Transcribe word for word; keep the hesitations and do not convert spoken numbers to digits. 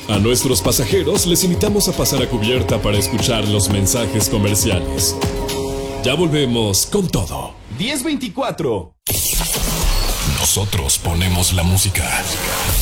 A nuestros pasajeros les invitamos a pasar a cubierta para escuchar los mensajes comerciales. Ya volvemos con todo. diez veinticuatro. Nosotros ponemos la música.